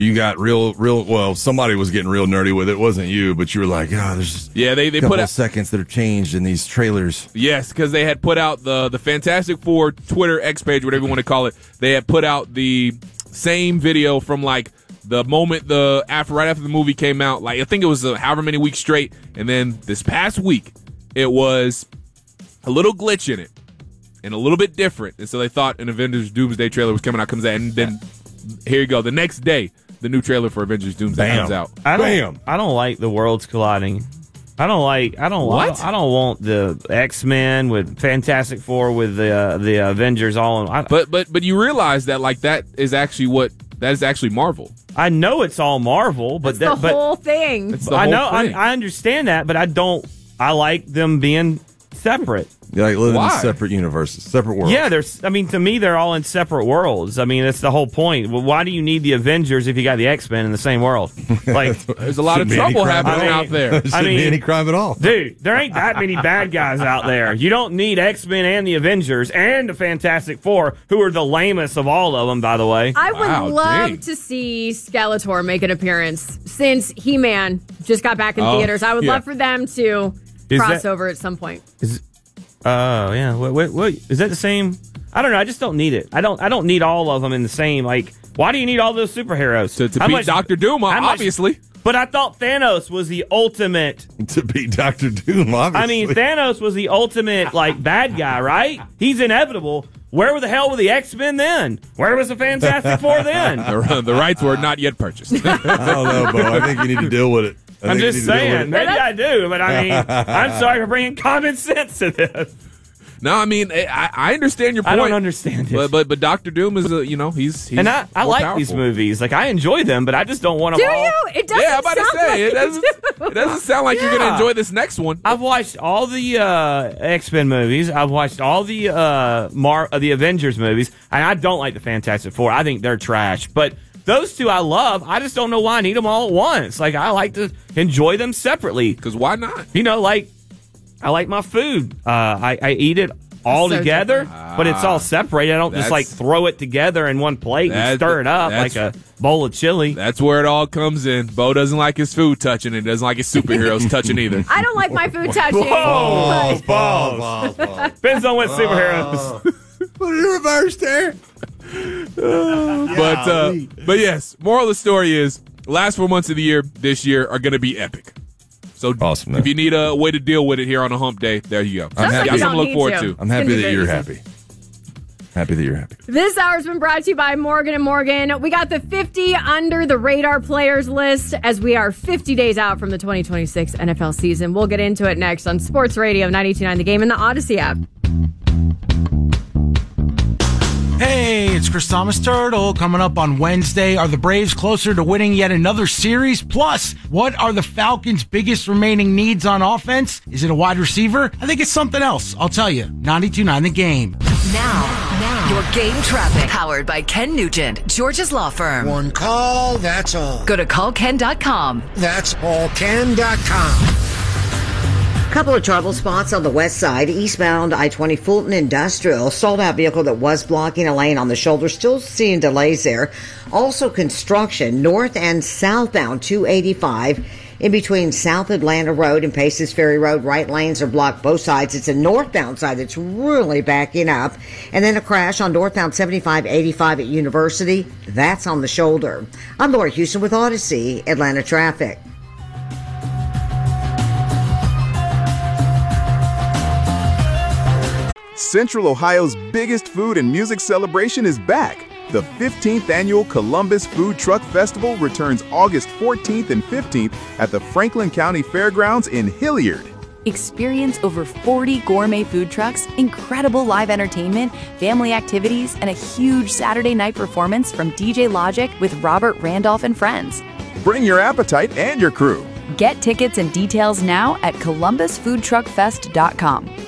You got real. Well, somebody was getting real nerdy with it. It wasn't you, but you were like, there's they put put out seconds that are changed in these trailers. Yes, because they had put out the Fantastic Four Twitter X page, whatever you want to call it. They had put out the same video from like the moment right after the movie came out. Like I think it was however many weeks straight, and then this past week it was a little glitch in it and a little bit different, and so they thought an Avengers Doomsday trailer was coming out, and then here you go, the next day. The new trailer for Avengers Doomsday comes out. I don't like the worlds colliding. I don't want the X-Men with Fantastic Four with the Avengers all in. But you realize that like that is actually Marvel. I know it's all Marvel, but the whole thing. I know. I understand that, but I like them being separate. You like living in separate universes, separate worlds. Yeah, to me, they're all in separate worlds. I mean, that's the whole point. Well, why do you need the Avengers if you got the X-Men in the same world? Like, there's a lot of trouble happening out there. Shouldn't be any crime at all. Dude, there ain't that many bad guys out there. You don't need X-Men and the Avengers and the Fantastic Four, who are the lamest of all of them, by the way. I would love to see Skeletor make an appearance since He-Man just got back in theaters. I would love for them to cross over at some point. Oh, yeah. Wait, is that the same? I don't know. I just don't need it. I don't need all of them in the same. Like, why do you need all those superheroes? To beat Dr. Doom, obviously. But I thought Thanos was the ultimate. To beat Dr. Doom, obviously. I mean, Thanos was the ultimate, like, bad guy, right? He's inevitable. Where the hell were the X-Men then? Where was the Fantastic Four then? The rights were not yet purchased. I don't know, Bo. I think you need to deal with it. I'm just saying. Maybe I do, but I mean, I'm sorry for bringing common sense to this. No, I mean, I understand your point. I don't understand it. But Dr. Doom is, he's and I like powerful. these movies. Like, I enjoy them, but I just don't want them all. Do you? It doesn't I'm about to say, it doesn't sound like you're going to enjoy this next one. I've watched all the X-Men movies. I've watched all the Avengers movies, and I don't like the Fantastic Four. I think they're trash. But those two I love. I just don't know why I need them all at once. Like, I like to enjoy them separately. Because why not? I like my food. I eat it all together, but it's all separated. I don't just like throw it together in one plate and stir it up like a bowl of chili. That's where it all comes in. Bo doesn't like his food touching and doesn't like his superheroes touching either. I don't like my food touching. Balls. Depends on what superheroes. What a reverse there. But yes, moral of the story is last 4 months of the year this year are going to be epic. So awesome, if you need a way to deal with it here on a hump day, there you go. I'm happy. Got something to look forward to. I'm happy that you're happy. Happy that you're happy. This hour's been brought to you by Morgan & Morgan. We got the 50 under the radar players list as we are 50 days out from the 2026 NFL season. We'll get into it next on Sports Radio 92.9 The Game and the Odyssey app. Hey, it's Chris Thomas Turtle. Coming up on Wednesday, are the Braves closer to winning yet another series? Plus, what are the Falcons' biggest remaining needs on offense? Is it a wide receiver? I think it's something else. I'll tell you. 92.9 The Game. Now, your game traffic. Powered by Ken Nugent, George's Law Firm. One call, that's all. Go to callken.com. That's allken.com. Couple of trouble spots on the west side, eastbound I-20 Fulton Industrial. Stalled out vehicle that was blocking a lane on the shoulder. Still seeing delays there. Also construction north and southbound 285 in between South Atlanta Road and Paces Ferry Road. Right lanes are blocked both sides. It's a northbound side that's really backing up. And then a crash on northbound 7585 at University. That's on the shoulder. I'm Laura Houston with Odyssey Atlanta Traffic. Central Ohio's biggest food and music celebration is back. The 15th annual Columbus Food Truck Festival returns August 14th and 15th at the Franklin County Fairgrounds in Hilliard. Experience over 40 gourmet food trucks, incredible live entertainment, family activities, and a huge Saturday night performance from DJ Logic with Robert Randolph and friends. Bring your appetite and your crew. Get tickets and details now at columbusfoodtruckfest.com.